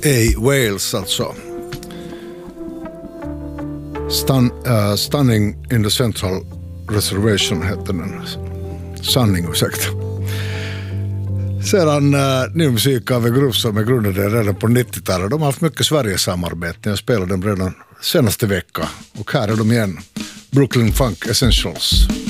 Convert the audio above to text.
Wales alltså. Stunning in the Central Reservation hette den. Sanning, ursäkta. Sedan ny musik av en grupp som är grundade redan på 90-talet. De har haft mycket Sverige-samarbete. Jag spelade dem redan senaste vecka. Och här är de igen. Brooklyn Funk Essentials.